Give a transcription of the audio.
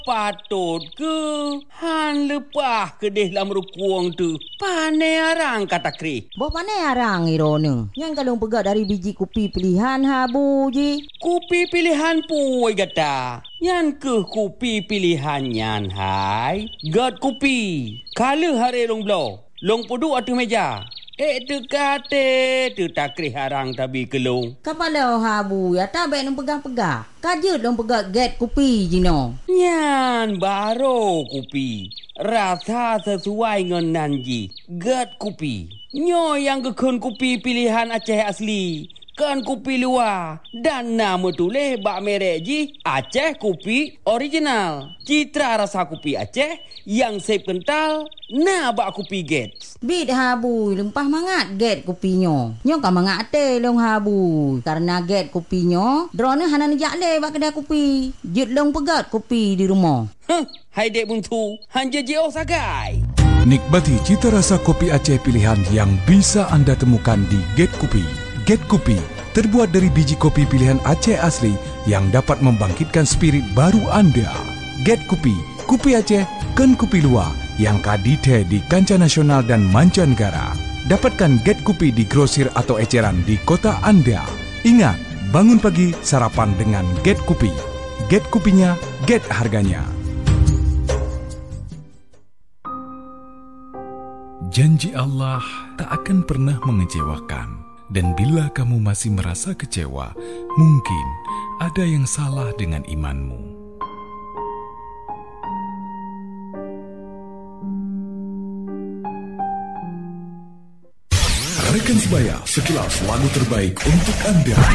Patut ke? Han lepah kedih dalam rukuang tu. Panai arang kata kri. Bo panai arang irone. Yang kalau pegat dari biji kopi pilihan habu ji. Kopi pilihan puai kata. Yang ke kopi pilihan yan hai. Gat kopi. Kala hari long blow. Long pudu atu meja. Tu kate tu takri harang tabi kelung. Kapala habu ya tak baik nang pegang-pegang. Kajut dong pegang get kopi jino. Nyan baru kopi. Rasa sesuai dengan nanji. Get kopi. Nyo yang kekun kopi pilihan Aceh asli. Kan kopi luar. Dan nama tulis bak merek ji Aceh kopi original. Citra rasa kopi Aceh yang sep kental. Nah bak kopi get. Bit habu lempah mangat get kopinyo. Nyo kan mangat ate long habu. Karena get kopinyo, drone hanan jakle bak kedai kopi. Jut long pegat kopi di rumah. Hai dek buntu, hanja jeo sagai. Nikmati cita rasa kopi Aceh pilihan yang bisa anda temukan di Get Kopi. Get Kopi terbuat dari biji kopi pilihan Aceh asli yang dapat membangkitkan spirit baru anda. Get Kopi, kopi Aceh, kan kopi luar yang kadite di kancah nasional dan mancanegara. Dapatkan Get Kopi di grosir atau eceran di kota anda. Ingat, bangun pagi sarapan dengan Get Kopi. Get kopinya, get harganya. Janji Allah tak akan pernah mengecewakan. Dan bila kamu masih merasa kecewa, mungkin ada yang salah dengan imanmu. Rekan sebaya, sekilas lagu terbaik untuk anda.